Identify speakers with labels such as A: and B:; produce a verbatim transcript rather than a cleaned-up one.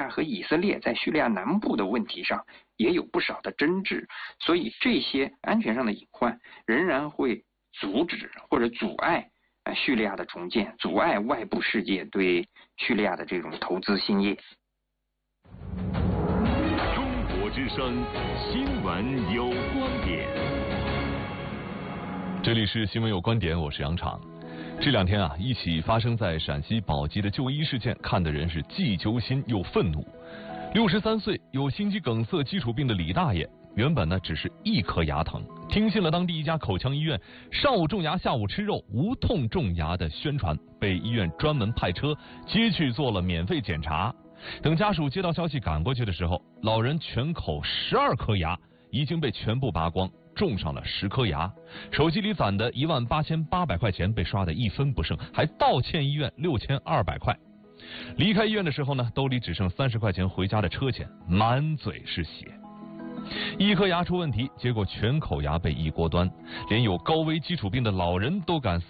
A: 和以色列在叙利亚南部的问题上也有不少的争执，所以这些安全上的隐患仍然会阻止或者阻碍呃叙利亚的重建，阻碍外部世界对叙利亚的这种投资兴业。
B: 中国之声新闻有观点，
C: 这里是新闻有观点，我是杨畅。这两天啊，一起发生在陕西宝鸡的就医事件，看的人是既揪心又愤怒。六十三岁有心肌梗塞基础病的李大爷，原本呢只是一颗牙疼，听信了当地一家口腔医院上午种牙下午吃肉无痛种牙的宣传，被医院专门派车接去做了免费检查。等家属接到消息赶过去的时候，老人全口十二颗牙已经被全部拔光，种上了十颗牙，手机里攒的一万八千八百块钱被刷得一分不剩，还倒欠医院六千二百块。离开医院的时候呢，兜里只剩三十块钱回家的车钱，满嘴是血。一颗牙出问题，结果全口牙被一锅端，连有高危基础病的老人都敢